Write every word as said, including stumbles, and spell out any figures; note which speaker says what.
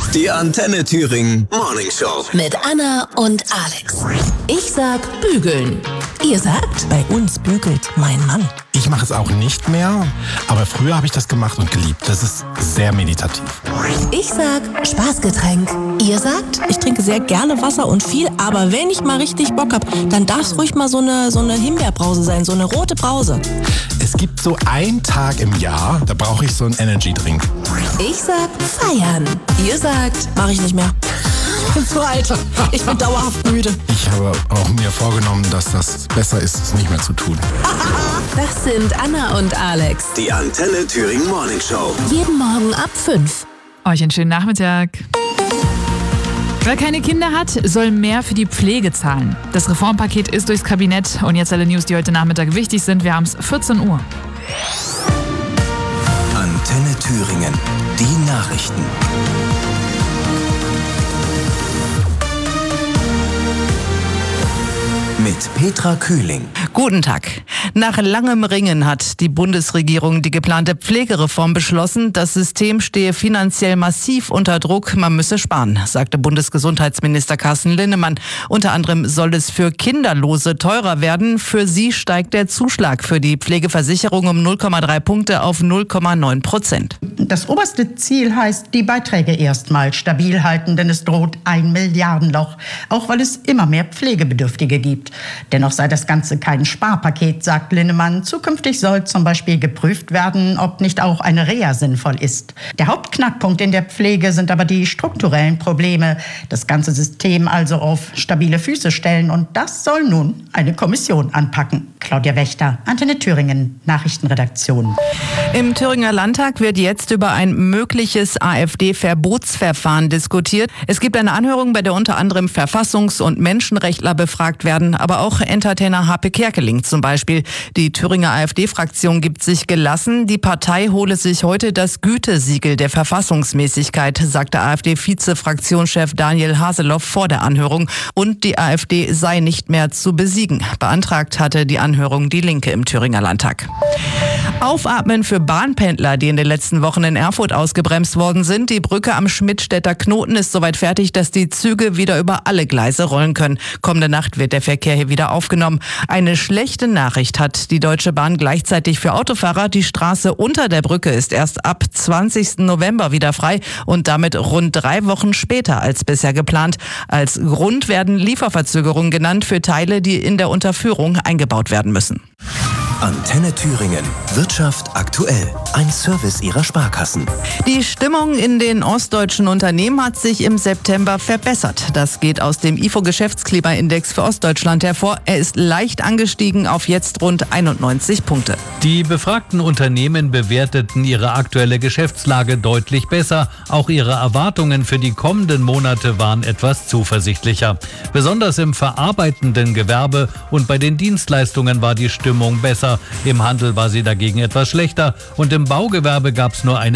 Speaker 1: Die Antenne Thüringen Morning Show.
Speaker 2: Mit Anna und Alex. Ich sag bügeln. Ihr sagt?
Speaker 3: Bei uns bügelt mein Mann.
Speaker 4: Ich mache es auch nicht mehr, aber früher habe ich das gemacht und geliebt. Das ist sehr meditativ.
Speaker 2: Ich sag Spaßgetränk. Ihr sagt?
Speaker 3: Ich trinke sehr gerne Wasser und viel, aber wenn ich mal richtig Bock habe, dann darf es ruhig mal so eine, so eine Himbeerbrause sein, so eine rote Brause.
Speaker 4: Es gibt so einen Tag im Jahr, da brauche ich so einen Energy-Drink.
Speaker 2: Ich sag feiern. Ihr sagt?
Speaker 3: Mach ich nicht mehr. Ich bin zu alt. Ich bin dauerhaft müde.
Speaker 4: Ich habe auch mir vorgenommen, dass das besser ist, es nicht mehr zu tun.
Speaker 2: Das sind Anna und Alex.
Speaker 1: Die Antenne Thüringen Morning Show.
Speaker 2: Jeden Morgen ab fünf.
Speaker 5: Euch einen schönen Nachmittag. Wer keine Kinder hat, soll mehr für die Pflege zahlen. Das Reformpaket ist durchs Kabinett und jetzt alle News, die heute Nachmittag wichtig sind. Wir haben es vierzehn Uhr.
Speaker 1: Antenne Thüringen. Die Nachrichten. Mit Petra Kühling.
Speaker 6: Guten Tag. Nach langem Ringen hat die Bundesregierung die geplante Pflegereform beschlossen. Das System stehe finanziell massiv unter Druck. Man müsse sparen, sagte Bundesgesundheitsminister Carsten Linnemann. Unter anderem soll es für Kinderlose teurer werden. Für sie steigt der Zuschlag für die Pflegeversicherung um null Komma drei Punkte auf null Komma neun Prozent.
Speaker 7: Das oberste Ziel heißt, die Beiträge erstmal stabil halten, denn es droht ein Milliardenloch, auch weil es immer mehr Pflegebedürftige gibt. Dennoch sei das Ganze kein Sparpaket, sagt Linnemann. Zukünftig soll zum Beispiel geprüft werden, ob nicht auch eine Reha sinnvoll ist. Der Hauptknackpunkt in der Pflege sind aber die strukturellen Probleme. Das ganze System also auf stabile Füße stellen, und das soll nun eine Kommission anpacken. Claudia Wächter, Antenne Thüringen, Nachrichtenredaktion.
Speaker 6: Im Thüringer Landtag wird jetzt über ein mögliches AfD-Verbotsverfahren diskutiert. Es gibt eine Anhörung, bei der unter anderem Verfassungs- und Menschenrechtler befragt werden, aber auch Entertainer Harpe Kerkeling zum Beispiel. Die Thüringer AfD-Fraktion gibt sich gelassen. Die Partei hole sich heute das Gütesiegel der Verfassungsmäßigkeit, sagte AfD-Vize-Fraktionschef Daniel Haseloff vor der Anhörung. Und die AfD sei nicht mehr zu besiegen. Beantragt hatte die Anhörung die Linke im Thüringer Landtag. Aufatmen für Bahnpendler, die in den letzten Wochen in Erfurt ausgebremst worden sind. Die Brücke am Schmidtstädter Knoten ist soweit fertig, dass die Züge wieder über alle Gleise rollen können. Kommende Nacht wird der Verkehr hier wieder aufgenommen. Eine schlechte Nachricht hat die Deutsche Bahn gleichzeitig für Autofahrer. Die Straße unter der Brücke ist erst ab zwanzigsten November wieder frei und damit rund drei Wochen später als bisher geplant. Als Grund werden Lieferverzögerungen genannt für Teile, die in der Unterführung eingebaut werden müssen.
Speaker 1: Antenne Thüringen. Wirtschaft aktuell. Ein Service Ihrer Sparkassen.
Speaker 6: Die Stimmung in den ostdeutschen Unternehmen hat sich im September verbessert. Das geht aus dem I F O-Geschäftsklimaindex für Ostdeutschland hervor. Er ist leicht angestiegen auf jetzt rund einundneunzig Punkte.
Speaker 8: Die befragten Unternehmen bewerteten ihre aktuelle Geschäftslage deutlich besser. Auch ihre Erwartungen für die kommenden Monate waren etwas zuversichtlicher. Besonders im verarbeitenden Gewerbe und bei den Dienstleistungen war die Stimmung besser. Im Handel war sie dagegen etwas schlechter und im Baugewerbe gab es nur eine